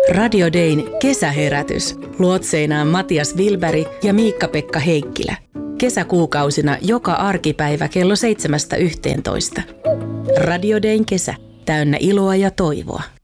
Radio Dayn kesäherätys. Luotseinaan Matias Wilberg ja Miikka-Pekka Heikkilä. Kesäkuukausina joka arkipäivä kello 7–11. Radio Dayn kesä. Täynnä iloa ja toivoa.